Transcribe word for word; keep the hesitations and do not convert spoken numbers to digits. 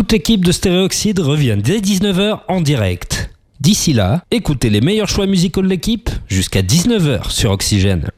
Toute l'équipe de Stéréoxyde revient dès dix-neuf heures en direct. D'ici là, écoutez les meilleurs choix musicaux de l'équipe jusqu'à dix-neuf heures sur Oxygène.